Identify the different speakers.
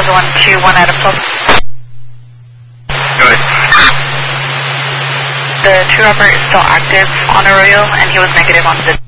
Speaker 1: 121 Adam Post.
Speaker 2: Go ahead.
Speaker 1: The true upper is still active on Arroyo, and he was negative on this.